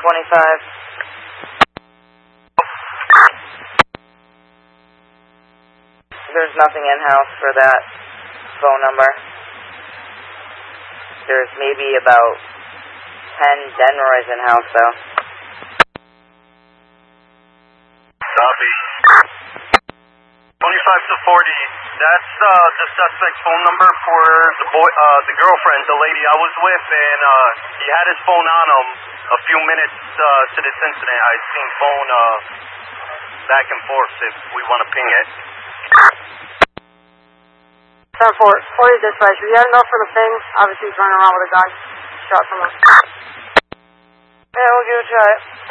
There's nothing in-house for that phone number. There's maybe about 10 Denroys in-house, though. Copy. 25 to 40. That's the suspect's phone number for the girlfriend, the lady I was with, and he had his phone on him a few minutes to this incident. I've seen phone back and forth if we want to ping it. 10-4, 40 dispatch. You had enough for the ping? Obviously he's running around with a gun. Shot from us. Yeah, we'll give it a try.